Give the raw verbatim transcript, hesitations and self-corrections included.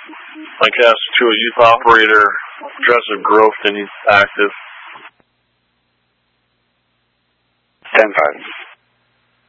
My cast to a youth operator, progressive growth, and he's active. ten five.